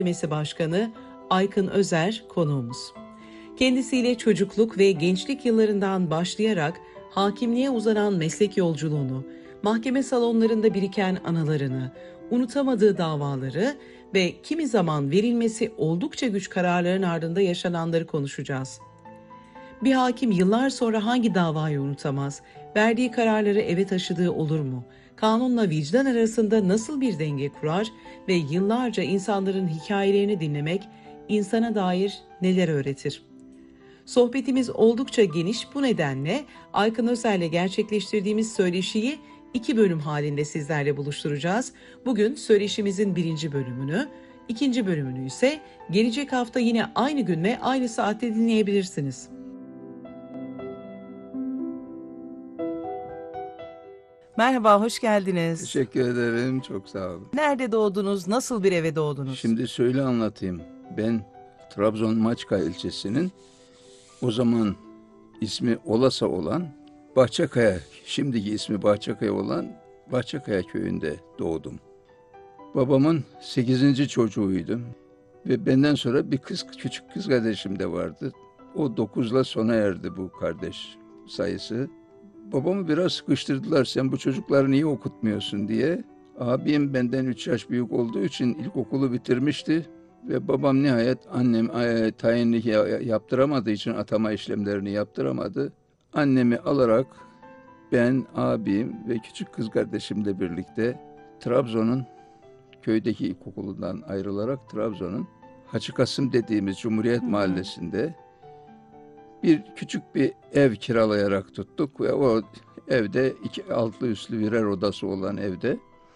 Mahkemesi Başkanı Aykın Özer konuğumuz. Kendisiyle çocukluk ve gençlik yıllarından başlayarak hakimliğe uzanan meslek yolculuğunu, mahkeme salonlarında biriken anılarını, unutamadığı davaları ve kimi zaman verilmesi oldukça güç kararların ardında yaşananları konuşacağız. Bir hakim yıllar sonra hangi davayı unutamaz? Verdiği kararları eve taşıdığı olur mu? Kanunla vicdan arasında nasıl bir denge kurar ve yıllarca insanların hikayelerini dinlemek insana dair neler öğretir? Sohbetimiz oldukça geniş, bu nedenle Aykın Özer'le gerçekleştirdiğimiz söyleşiyi 2 bölüm halinde sizlerle buluşturacağız. Bugün söyleşimizin 1. bölümünü, 2. bölümünü ise gelecek hafta yine aynı gün ve aynı saatte dinleyebilirsiniz. Merhaba, hoş geldiniz. Teşekkür ederim, çok sağ olun. Nerede doğdunuz, nasıl bir eve doğdunuz? Şimdi şöyle anlatayım. Ben Trabzon Maçka ilçesinin o zaman ismi Olasa olan Bahçekaya, şimdiki ismi Bahçekaya olan Bahçekaya köyünde doğdum. Babamın 8. çocuğuydum ve benden sonra küçük kız kardeşim de vardı. O 9'la sona erdi bu kardeş sayısı. Babamı biraz sıkıştırdılar, sen bu çocukları niye okutmuyorsun diye. Abim benden 3 yaş büyük olduğu için ilkokulu bitirmişti. Ve babam nihayet annem tayinli yaptıramadığı için atama işlemlerini yaptıramadı. Annemi alarak ben, abim ve küçük kız kardeşimle birlikte Trabzon'un köydeki ilkokulundan ayrılarak Trabzon'un Hacı Kasım dediğimiz Cumhuriyet Mahallesi'nde küçük bir ev kiralayarak tuttuk ve o evde 2 altlı üstlü birer odası olan evde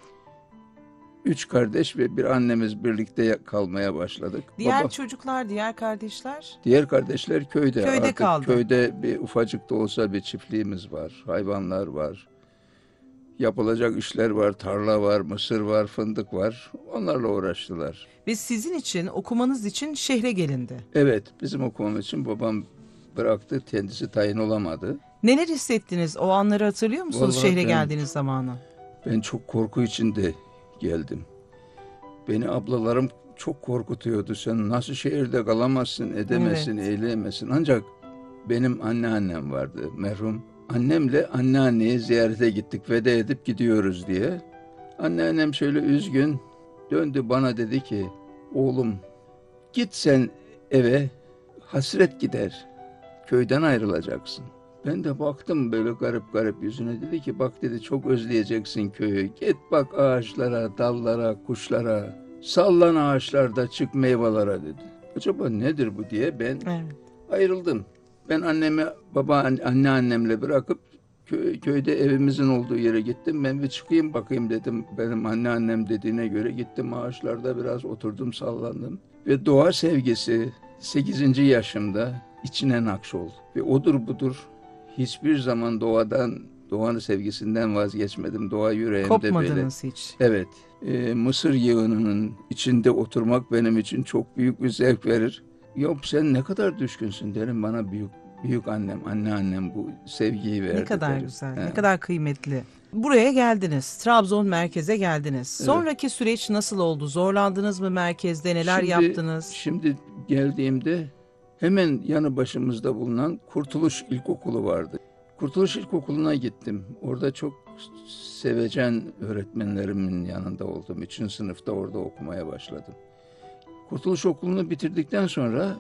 3 kardeş ve bir annemiz birlikte kalmaya başladık. Diğer çocuklar, diğer kardeşler? Diğer kardeşler köyde. Köyde Artık kaldı. Köyde bir ufacık da olsa bir çiftliğimiz var, hayvanlar var. Yapılacak işler var, tarla var, mısır var, fındık var. Onlarla uğraştılar. Ve sizin için, okumanız için şehre gelindi. Evet, bizim okumamız için babam bıraktı, kendisi tayin olamadı. Neler hissettiniz? O anları hatırlıyor musunuz? Vallahi Şehre geldiğiniz zamanı? Ben çok korku içinde geldim. Beni ablalarım çok korkutuyordu. Sen nasıl şehirde kalamazsın, edemezsin, eyleyemezsin. Ancak benim anneannem vardı, merhum. Annemle anneanneyi ziyarete gittik, veda edip gidiyoruz diye. Anneannem şöyle üzgün döndü bana, dedi ki, oğlum git sen eve, hasret gider, köyden ayrılacaksın. Ben de baktım böyle garip garip yüzüne, dedi ki, bak dedi, çok özleyeceksin köyü. Git bak ağaçlara, dallara, kuşlara, sallan ağaçlarda, çık meyvelere dedi. Acaba nedir bu diye ben ayrıldım. Ben anneannemle bırakıp köyde evimizin olduğu yere gittim. Ben bir çıkayım bakayım dedim. Benim anneannem dediğine göre gittim, ağaçlarda biraz oturdum, sallandım. Ve doğa sevgisi 8. yaşımda içine nakşoldu. Ve odur budur hiçbir zaman doğanın sevgisinden vazgeçmedim. Doğa yüreğimde böyle. Kopmadınız hiç. Evet. Mısır yığınının içinde oturmak benim için çok büyük bir zevk verir. Yok sen ne kadar düşkünsün derim, bana büyük anneannem bu sevgiyi verdi. Ne kadar derim. güzel, ne kadar kıymetli. Buraya geldiniz, Trabzon merkeze geldiniz. Sonraki süreç nasıl oldu? Zorlandınız mı merkezde? Neler yaptınız? Şimdi geldiğimde hemen yanı başımızda bulunan Kurtuluş İlkokulu vardı. Kurtuluş İlkokulu'na gittim. Orada çok sevecen öğretmenlerimin yanında oldum. 3. sınıfta orada okumaya başladım. Kurtuluş Okulu'nu bitirdikten sonra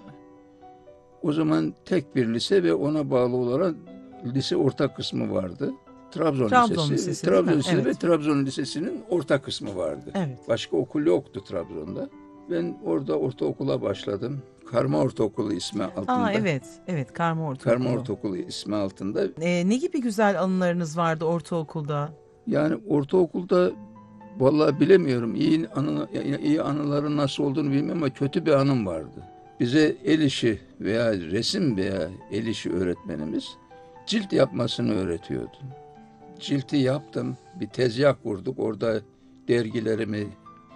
o zaman tek bir lise ve ona bağlı olarak lise orta kısmı vardı. Trabzon Lisesi ve Trabzon Lisesi'nin orta kısmı vardı. Evet. Başka okul yoktu Trabzon'da. Ben orada ortaokula başladım. Karma Ortaokulu ismi altında. Evet, Karma Ortaokulu. Karma Ortaokulu ismi altında. Ne gibi güzel anılarınız vardı ortaokulda? Yani ortaokulda vallahi bilemiyorum. İyi anıların nasıl olduğunu bilmiyorum ama kötü bir anım vardı. Bize el işi veya resim veya el işi öğretmenimiz cilt yapmasını öğretiyordu. Cilti yaptım. Bir tezgah kurduk. Orada dergilerimi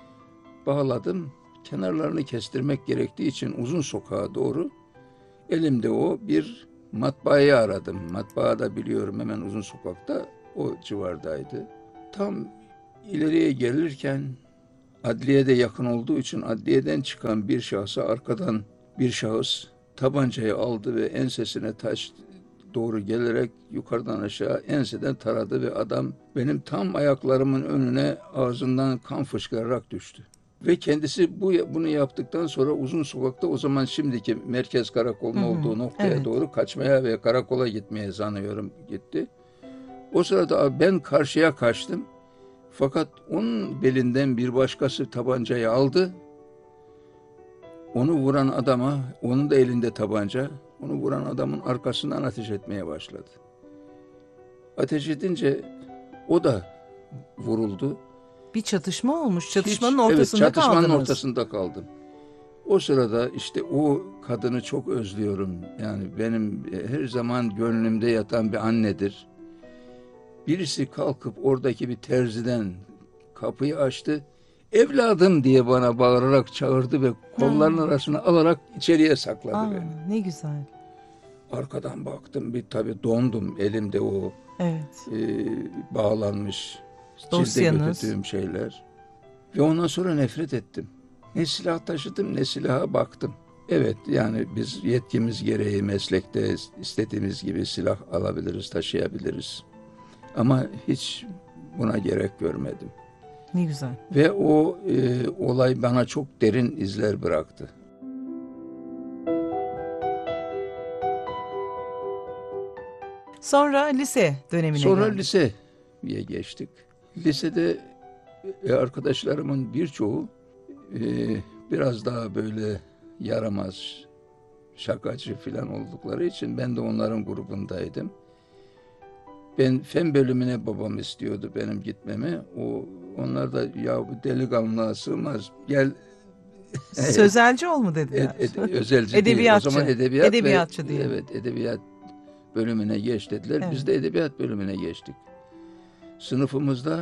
bağladım. Kenarlarını kestirmek gerektiği için uzun sokağa doğru elimde o bir matbaayı aradım. Matbaa da biliyorum hemen uzun sokakta, o civardaydı. Tam ileriye gelirken adliyede yakın olduğu için adliyeden çıkan bir şahsa arkadan bir şahıs tabancayı aldı ve ensesine taş doğru gelerek yukarıdan aşağı enseden taradı ve adam benim tam ayaklarımın önüne ağzından kan fışkırarak düştü. Ve kendisi bunu yaptıktan sonra uzun sokakta, o zaman şimdiki merkez karakolunun olduğu noktaya doğru kaçmaya ve karakola gitmeye sanıyorum gitti. O sırada ben karşıya kaçtım. Fakat onun belinden bir başkası tabancayı aldı. Onu vuran adama, onun da elinde tabanca, onu vuran adamın arkasından ateş etmeye başladı. Ateş edince o da vuruldu. Bir çatışma olmuş. Çatışmanın ortasında evet, çatışmanın kaldınız. ortasında kaldım. O sırada işte o kadını çok özlüyorum. Yani benim her zaman gönlümde yatan bir annedir. Birisi kalkıp oradaki bir terziden kapıyı açtı. Evladım diye bana bağırarak çağırdı ve kollarının arasına alarak içeriye sakladı beni. Ne güzel. Arkadan baktım, bir tabii dondum, elimde o bağlanmış cilde götürdüğüm şeyler. Ve ondan sonra nefret ettim. Ne silah taşıdım ne silaha baktım. Evet, yani biz yetkimiz gereği meslekte istediğimiz gibi silah alabiliriz, taşıyabiliriz. Ama hiç buna gerek görmedim. Ne güzel. Ve o olay bana çok derin izler bıraktı. Sonra lise dönemine Sonra geldik. liseye geçtik. Lisede arkadaşlarımın birçoğu biraz daha böyle yaramaz, şakacı falan oldukları için ben de onların grubundaydım. Ben fen bölümüne babam istiyordu benim gitmemi. Onlar da ya bu delikanlığa sığmaz, gel. Sözelci ol mu dediler? Özelci edebiyatçı. değil. O zaman Edebiyatçı diye. Evet, edebiyat bölümüne geç dediler. Evet. Biz de edebiyat bölümüne geçtik. Sınıfımızda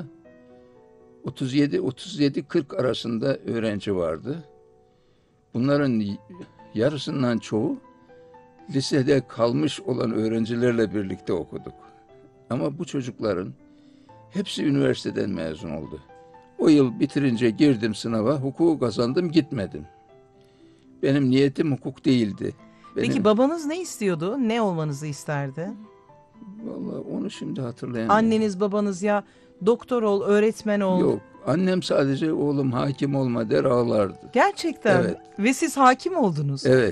37-40 arasında öğrenci vardı. Bunların yarısından çoğu lisede kalmış olan öğrencilerle birlikte okuduk. Ama bu çocukların hepsi üniversiteden mezun oldu. O yıl bitirince girdim sınava, hukuku kazandım, gitmedim. Benim niyetim hukuk değildi. Peki babanız ne istiyordu? Ne olmanızı isterdi? Vallahi onu şimdi hatırlayamıyorum. Anneniz, babanız ya doktor ol, öğretmen ol. Yok, annem sadece oğlum hakim olma der, ağlardı. Gerçekten. Evet. Ve siz hakim oldunuz. Evet.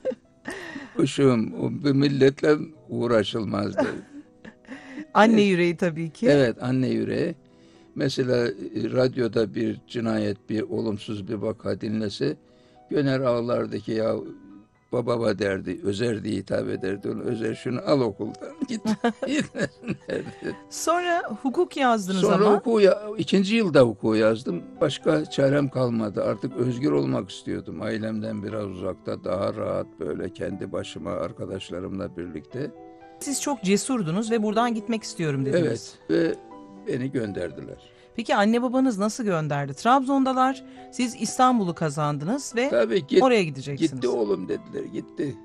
Kuşum, bu milletle uğraşılmazdı. Anne yüreği tabii ki. Evet, anne yüreği. Mesela radyoda bir cinayet, bir olumsuz bir vaka dinlese, Göner ağlardı ki ya baba derdi, Özer diye hitap ederdi. Onu, Özer şunu al okuldan git. Gitmesin derdi. Sonra hukuk yazdınız Sonra ama. ikinci yılda hukuku yazdım. Başka çarem kalmadı. Artık özgür olmak istiyordum. Ailemden biraz uzakta, daha rahat böyle kendi başıma arkadaşlarımla birlikte. Siz çok cesurdunuz ve buradan gitmek istiyorum dediniz. Evet, ve beni gönderdiler. Peki anne babanız nasıl gönderdi? Trabzon'dalar, siz İstanbul'u kazandınız ve Tabii oraya gideceksiniz. Gitti oğlum dediler, gitti.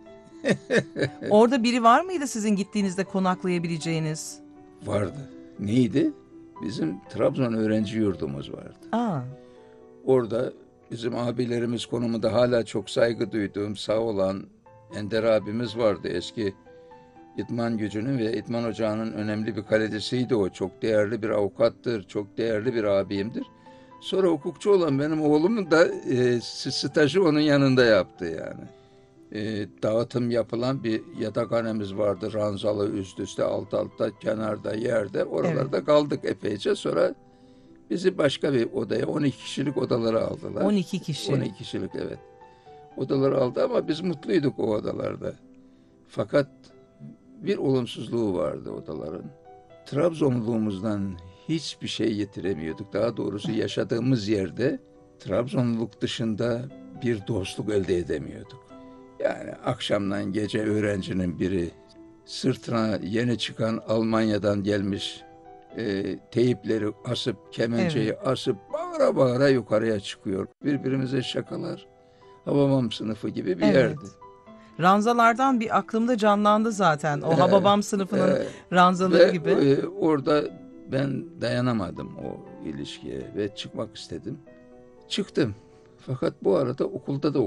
Orada biri var mıydı sizin gittiğinizde konaklayabileceğiniz? Vardı. Neydi? Bizim Trabzon öğrenci yurdumuz vardı. Orada bizim abilerimiz konumunda hala çok saygı duyduğum, sağ olan Ender abimiz vardı. Eski İdman Gücü'nün ve İdman Ocağı'nın önemli bir kalecisiydi o. Çok değerli bir avukattır, çok değerli bir abimdir. Sonra hukukçu olan benim oğlumun da stajı onun yanında yaptı yani. Dağıtım yapılan bir yatakhanemiz vardı. Ranzalı, üst üste, alt altta, kenarda, yerde. Oralarda kaldık epeyce. Sonra bizi başka bir odaya, 12 kişilik odalara aldılar. 12 kişi. 12 kişilik, evet. Odaları aldı ama biz mutluyduk o odalarda. Fakat bir olumsuzluğu vardı odaların. Trabzonluğumuzdan hiçbir şey getiremiyorduk. Daha doğrusu yaşadığımız yerde Trabzonluluk dışında bir dostluk elde edemiyorduk. Yani akşamdan gece öğrencinin biri sırtına yeni çıkan Almanya'dan gelmiş teyipleri asıp, kemençeyi asıp bağıra bağıra yukarıya çıkıyor. Birbirimize şakalar. Hababam sınıfı gibi bir yerdi. Ranzalardan bir aklımda canlandı zaten. O Hababam sınıfının ranzaları gibi. Orada ben dayanamadım o ilişkiye ve çıkmak istedim. Çıktım. Fakat bu arada okulda da